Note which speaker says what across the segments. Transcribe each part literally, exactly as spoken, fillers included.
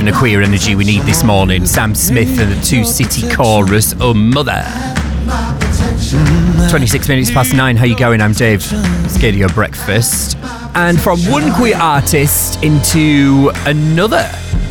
Speaker 1: giving a queer energy we need this morning. Sam Smith and the Two City Chorus, Oh Mother. twenty-six minutes past nine, how you going? I'm Dave. Scadio Breakfast. And from one queer artist into another.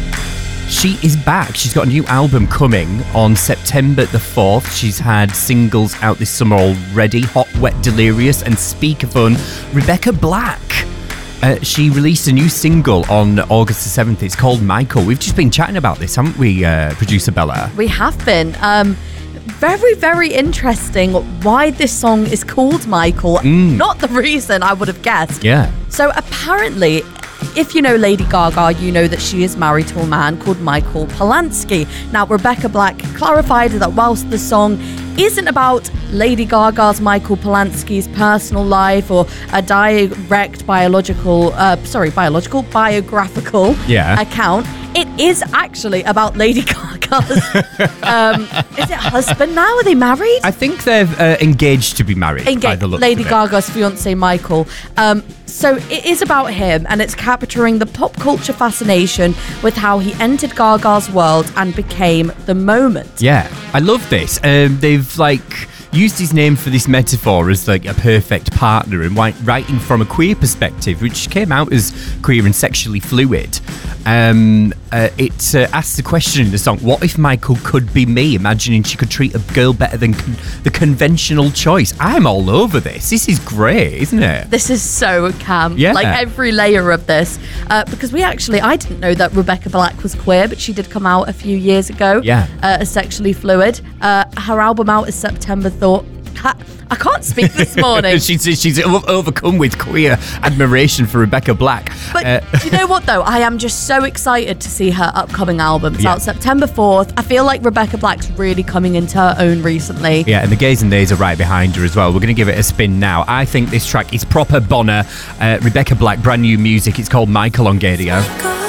Speaker 1: She is back. She's got a new album coming on September the fourth. She's had singles out this summer already. Hot, Wet, Delirious and Speakerphone. Rebecca Black. Uh, she released a new single on August the seventh. It's called Michael. We've just been chatting about this, haven't we, uh, producer Bella?
Speaker 2: We have been. Um, very, very interesting why this song is called Michael. Mm. Not the reason I would have guessed.
Speaker 1: Yeah.
Speaker 2: So apparently, if you know Lady Gaga, you know that she is married to a man called Michael Polanski. Now, Rebecca Black clarified that whilst the song isn't about Lady Gaga's Michael Polanski's personal life or a direct biological, uh, sorry, biological, biographical
Speaker 1: yeah.
Speaker 2: account, it is actually about Lady Gaga's, um, is it husband now? Are they married?
Speaker 1: I think they're uh, engaged to be married. Enga- by the look
Speaker 2: Lady
Speaker 1: of it.
Speaker 2: Gaga's fiance Michael. Um, so it is about him, and it's capturing the pop culture fascination with how he entered Gaga's world and became the moment.
Speaker 1: Yeah, I love this. Um, they've like used his name for this metaphor as like a perfect partner, and writing from a queer perspective, which came out as queer and sexually fluid. Um, uh, it uh, asks the question in the song, what if Michael could be me? Imagining she could treat a girl better than con- the conventional choice. I'm all over this. This is great, isn't it?
Speaker 2: This is so camp.
Speaker 1: Yeah.
Speaker 2: Like every layer of this. Uh, because we actually, I didn't know that Rebecca Black was queer, but she did come out a few years ago.
Speaker 1: Yeah.
Speaker 2: Uh, as sexually fluid. Uh, her album out is September Thought. I can't speak this morning.
Speaker 1: she's she's overcome with queer admiration for Rebecca Black.
Speaker 2: But
Speaker 1: uh,
Speaker 2: do you know what, though? I am just so excited to see her upcoming album. It's
Speaker 1: yeah.
Speaker 2: out September fourth. I feel like Rebecca Black's really coming into her own recently.
Speaker 1: Yeah, and the gays and theys are right behind her as well. We're going to give it a spin now. I think this track is proper Bonner. Uh, Rebecca Black, brand new music. It's called Michael on Gadio.